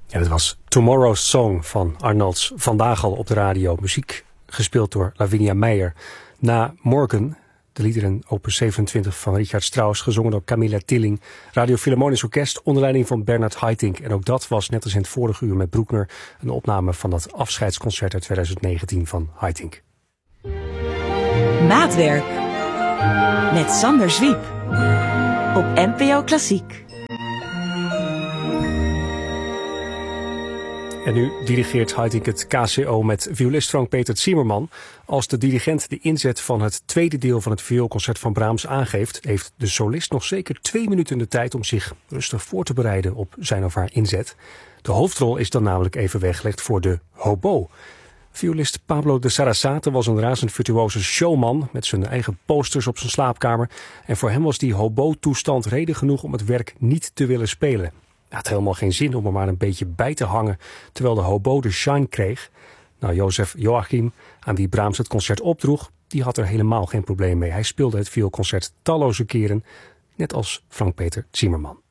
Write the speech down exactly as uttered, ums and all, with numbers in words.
Ja, dat was Tomorrow's Song van Arnolds. Vandaag al op de radio. Muziek gespeeld door Lavinia Meijer. Na Morgen, de liederen opus zevenentwintig van Richard Strauss, gezongen door Camilla Tilling. Radio Philharmonisch Orkest onder leiding van Bernard Haitink. En ook dat was, net als in het vorige uur met Broekner, een opname van dat afscheidsconcert uit twintig negentien van Haitink. Maatwerk met Sander Zwiep op N P O Klassiek. En nu dirigeert Haitink het K C O met violist Frank-Peter Zimmermann. Als de dirigent de inzet van het tweede deel van het vioolconcert van Brahms aangeeft, heeft de solist nog zeker twee minuten de tijd om zich rustig voor te bereiden op zijn of haar inzet. De hoofdrol is dan namelijk even weggelegd voor de hobo. Violist Pablo de Sarasate was een razend virtuoze showman met zijn eigen posters op zijn slaapkamer. En voor hem was die hobo-toestand reden genoeg om het werk niet te willen spelen. Hij had helemaal geen zin om er maar een beetje bij te hangen terwijl de hobo de shine kreeg. Nou, Jozef Joachim, aan wie Brahms het concert opdroeg, die had er helemaal geen probleem mee. Hij speelde het vioolconcert talloze keren, net als Frank-Peter Zimmermann.